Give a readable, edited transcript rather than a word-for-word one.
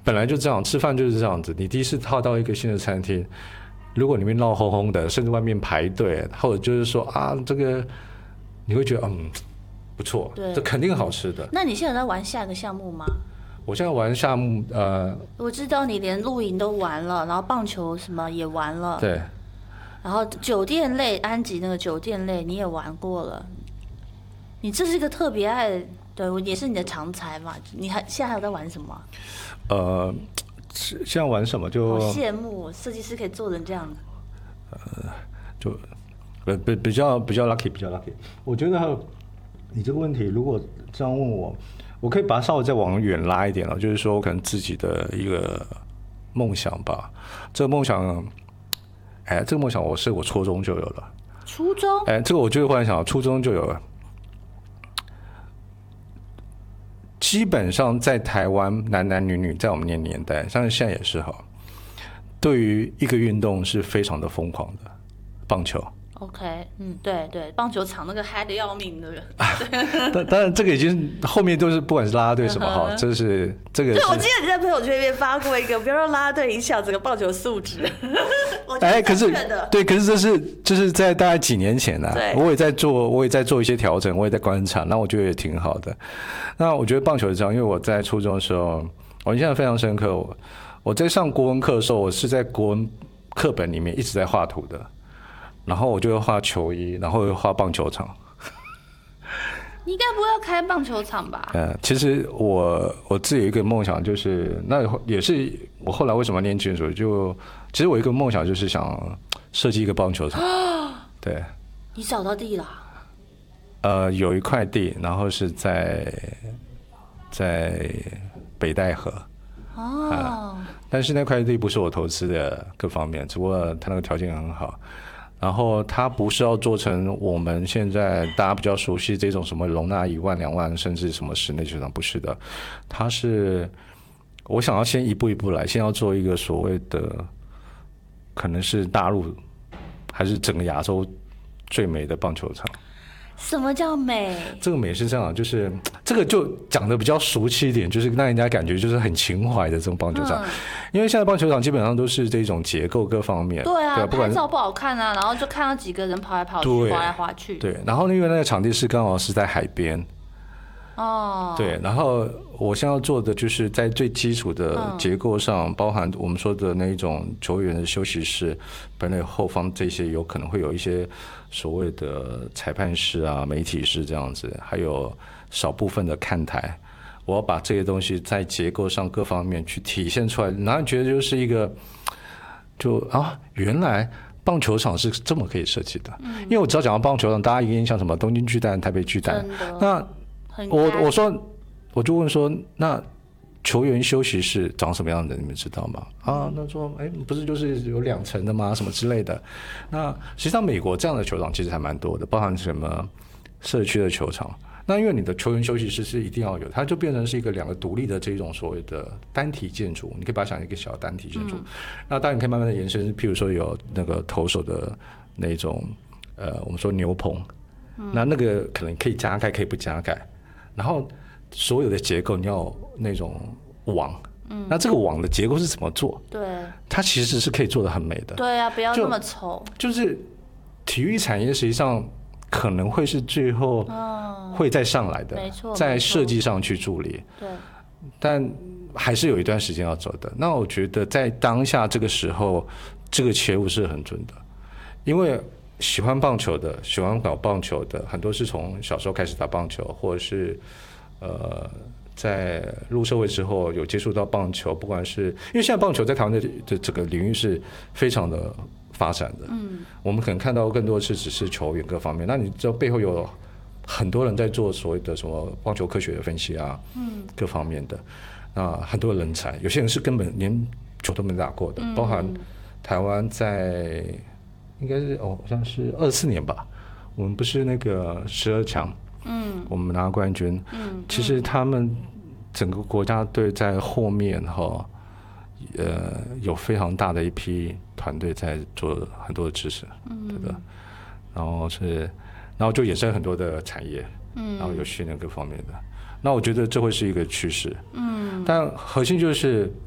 本来就这样，吃饭就是这样子。你第一次踏到一个新的餐厅，如果里面闹哄哄的，甚至外面排队，或者就是说啊，这个你会觉得不错，这肯定好吃的。 那你现在在玩下一个项目吗？ 我现在玩项目， 我知道你连露营都玩了，然后棒球什么也玩了， 对， 然后酒店类安吉那个酒店类你也玩过了，你这是一个特别爱，对，也是你的常才嘛。你现在还有在玩什么？ 现在玩什么就好羡慕设计师可以做成这样子。 就比较 lucky， 比较 lucky。我觉得你这个问题如果这样问我，我可以把它稍微再往远拉一点了，就是说我可能自己的一个梦想吧。这个梦想，这个梦想我初中就有了。 初中？ 这个我就忽然想到，初中就有了。基本上在台湾，男男女女在我们那年代，像现在也是哈，对于一个运动是非常的疯狂的，棒球。 OK， 对对，棒球场那个嗨的要命的。 当然，这个已经后面都是不管是啦啦队什么哈，这是。对， 我记得你在朋友圈里面发过一个，不要让啦啦队影响整个棒球素质。 可是对，可是这是在大概几年前呢，我也在做一些调整，我也在观察，那我觉得也挺好的。那我觉得棒球是这样，因为我在初中的时候，我印象非常深刻。我在上国文课的时候，我是在国文课本里面一直在画图的。然后我就会画球衣，然后会画棒球场。 你应该不会要开棒球场吧？ 其实我自己有一个梦想，就是那也是我后来为什么念建筑，其实我有一个梦想就是想设计一个棒球场。对。 你找到地了？ 有一块地，然后是在北戴河。但是那块地不是我投资的各方面，只不过它那个条件很好。然后它不是要做成我们现在大家比较熟悉这种什么容纳1万2万甚至什么室内球场，不是的。它是我想要先一步一步来，先要做一个所谓的可能是大陆还是整个亚洲最美的棒球场。 什么叫美？ 这个美是这样，就是这个就讲的比较俗气一点，就是让人家感觉就是很情怀的这种棒球场。因为现在棒球场基本上都是这种结构各方面， 对啊，拍照不好看啊，然后就看到几个人跑来跑去，滑来滑去。 对，然后因为那个场地是刚好是在海边。对，然后我现在要做的就是在最基础的结构上，包含我们说的那种球员的休息室，本垒后方这些有可能会有一些所谓的裁判室啊、媒体室这样子，还有少部分的看台。我要把这些东西在结构上各方面去体现出来，然后觉得就是一个，原来棒球场是这么可以设计的。因为我只要讲到棒球场，大家一个印象什么东京巨蛋、台北巨蛋，那我就问说，那球员休息室长什么样的？你们知道吗？那说不是就是有2层的吗？什么之类的。那实际上美国这样的球场其实还蛮多的，包含什么社区的球场。那因为你的球员休息室是一定要有，它就变成是2个独立的这种所谓的单体建筑，你可以把它想一个小的单体建筑。那当然你可以慢慢的延伸，譬如说有那个投手的那种我们说牛棚，那个可能可以加盖，可以不加盖。然后所有的结构你要那种网，那这个网的结构是怎么做？ 对， 它其实是可以做得很美的。 对啊，不要那么丑。就是体育产业实际上可能会是最后会再上来的， 没错， 在设计上去助力。 对， 但还是有一段时间要走的。那我觉得在当下这个时候，这个切入是很准的，因为喜欢棒球的、喜欢搞棒球的，很多是从小时候开始打棒球，或者是在入社会之后有接触到棒球，不管是因为现在棒球在台湾的这个领域是非常的发展的，我们可能看到更多的是只是球员各方面，那你知道背后有很多人在做所谓的什么棒球科学的分析啊，各方面的，那很多人才，有些人是根本连球都没打过的，包含台湾在应该是好像是24年吧，我们不是那个12强，我们拿冠军，其实他们整个国家队在后面有非常大的一批团队在做很多的支持，对的，然后就衍生很多的产业，然后有训练各方面的，那我觉得这会是一个趋势，但核心就是